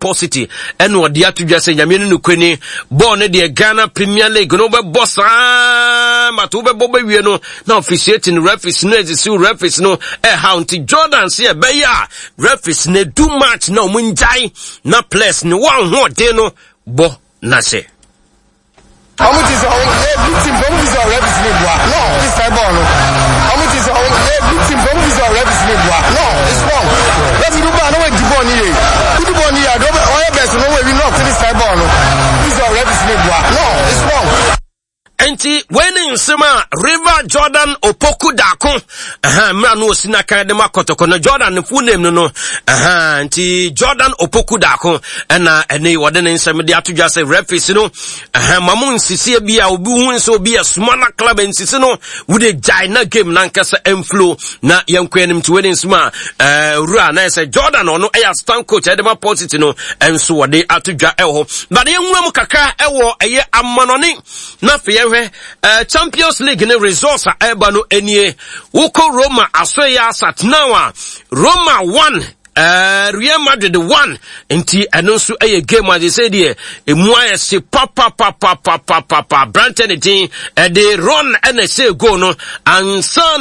City and what the atu just say nyame kwani ball ne de Ghana Premier League no be boss matobe bobe wie no na officiating referees no ezisu referees no how Jordan say be ya referees ne do match na omunjai na place ne wan ho de no bo na se Amutis on everything from this referees ne boa no this time ball no Amutis on everything from this referees ne boa no it's wrong let's do ba no we di ball ni e di ball ni ya do oya best no we not this time ball no this referees ne boa no it's wrong. Enti when Sima River Jordan Opoku Dako manu sinaka de makotoko no Jordan full name no enti Jordan Opoku Dako na ene wode ne nsem de ato just referees no mamu nsisi bia obi hu nso obi a smaller club nsisi no would jai na game na nkasa enflow na yankwenim to when Sima rua na say Jordan ono eya stand coach Edema Positi no enso wode ato dwa eho but yenwam kaka ewo eye amanoni na fe Champions League ne results are eba no enie woko Roma asoya asat now Roma 1 Real Madrid 1 enti anonsu eye game as they say there emu ayese papa Brighton team they run and they say go no and